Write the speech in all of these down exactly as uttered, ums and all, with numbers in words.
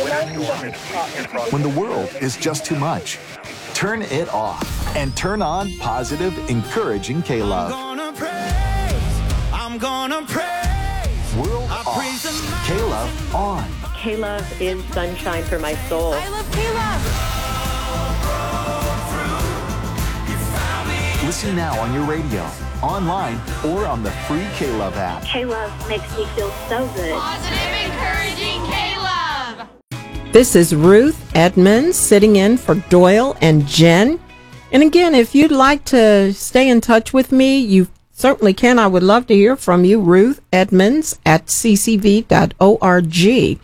When the world is just too much, turn it off and turn on positive, encouraging K-Love. I'm gonna praise, I'm gonna praise. World off, K-Love on. K-Love is sunshine for my soul. I love K-Love. Listen now on your radio, online, or on the free K-Love app. K-Love makes me feel so good. Positive, encouraging K-Love. This is Ruth Edmonds sitting in for Doyle and Jen. And again, if you'd like to stay in touch with me, you certainly can. I would love to hear from you, Ruth Edmonds at c c v dot org.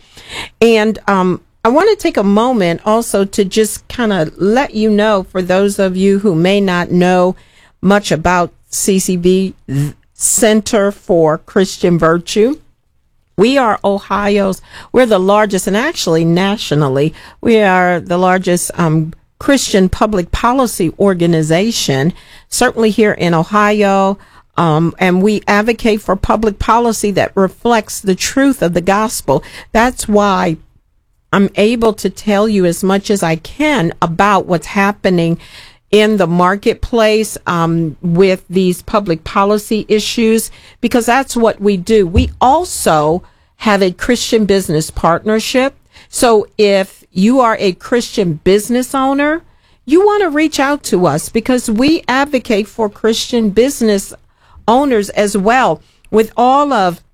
And um, I want to take a moment also to just kind of let you know, for those of you who may not know much about C C V, Center for Christian Virtue. We are Ohio's, we're the largest, and actually nationally, we are the largest um, Christian public policy organization, certainly here in Ohio. Um, and we advocate for public policy that reflects the truth of the gospel. That's why I'm able to tell you as much as I can about what's happening in the marketplace um, with these public policy issues, because that's what we do. We also have a Christian business partnership. So if you are a Christian business owner, you want to reach out to us, because we advocate for Christian business owners as well, with all of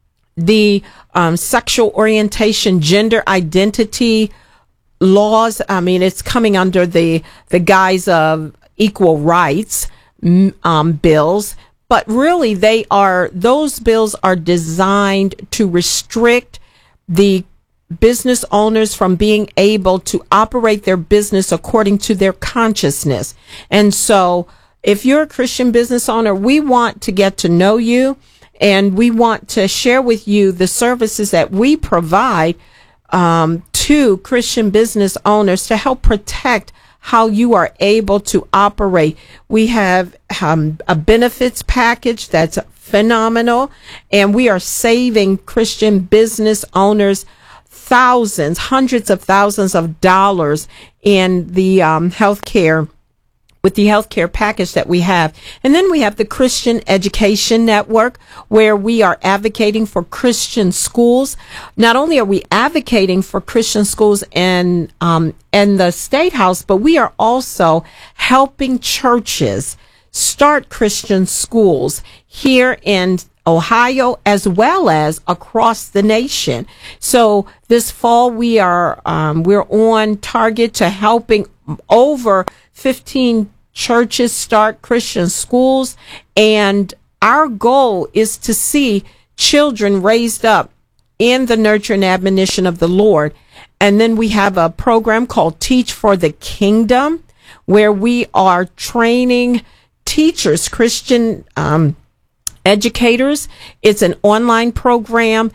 the um, sexual orientation, gender identity laws. I mean, it's coming under the the guise of equal rights um, bills, but really they are, those bills are designed to restrict the business owners from being able to operate their business according to their consciousness. And so if you're a Christian business owner, we want to get to know you, and we want to share with you the services that we provide um, to Christian business owners to help protect how you are able to operate. We have um, a benefits package that's phenomenal, and we are saving Christian business owners thousands, hundreds of thousands of dollars in the um, healthcare, with the healthcare package that we have. And then we have the Christian Education Network, where we are advocating for Christian schools. Not only are we advocating for Christian schools in, um, in the State House, but we are also helping churches start Christian schools here in Ohio, as well as across the nation. So this fall, we are, um, we're on target to helping over fifteen churches start Christian schools. And our goal is to see children raised up in the nurture and admonition of the Lord. And then we have a program called Teach for the Kingdom, where we are training teachers, Christian um, educators. It's an online program,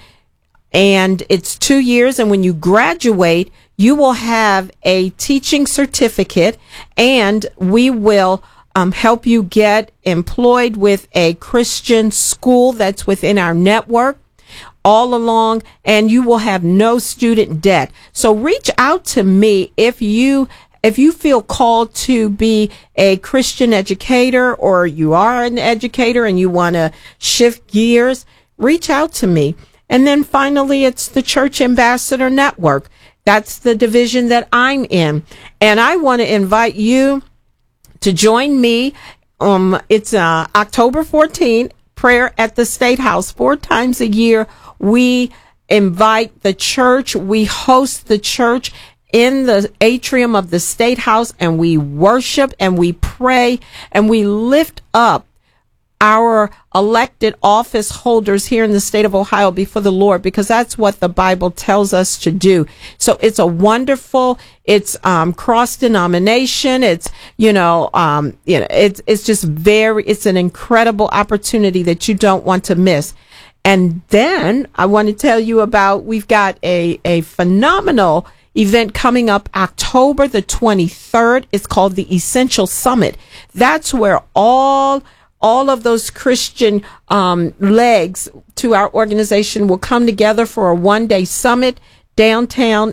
and it's two years. And when you graduate, you will have a teaching certificate, and we will um, help you get employed with a Christian school that's within our network all along, and you will have no student debt. So reach out to me if you if you feel called to be a Christian educator, or you are an educator and you want to shift gears. Reach out to me. And then finally, it's the Church Ambassador Network. That's the division that I'm in. And I want to invite you to join me. Um, it's uh, October fourteenth, prayer at the State House. Four times a year, we invite the church. We host the church in the atrium of the State House, and we worship and we pray and we lift up our elected office holders here in the state of Ohio before the Lord, because that's what the Bible tells us to do. So it's a wonderful, it's um, cross-denomination, it's, you know, um, you know, it's, it's just very, it's an incredible opportunity that you don't want to miss. And then I want to tell you about, we've got a, a phenomenal event coming up October the twenty-third. It's called the Essential Summit. That's where all all of those Christian um, legs to our organization will come together for a one-day summit downtown